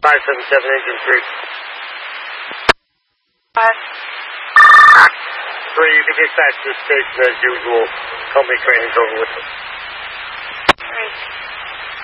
577 engine 3. 3, you can get back to the station as usual. Company training's over with. 3.